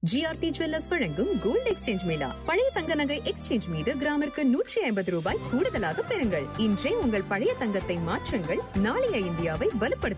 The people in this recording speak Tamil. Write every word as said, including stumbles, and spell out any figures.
ஜிஆர்டி ஜுவல்லர்ஸ் வழங்கும் கோல்டு எக்ஸ்சேஞ்ச் மேளா. பழைய தங்க நகை எக்ஸ்சேஞ்ச் மீது கிராமிற்கு நூற்றி ஐம்பது ரூபாய் கூடுதலாக பெறுங்கள். இன்றே உங்கள் பழைய தங்கத்தை மாற்றுங்கள், நாளைய இந்தியாவை வலுப்படுத்த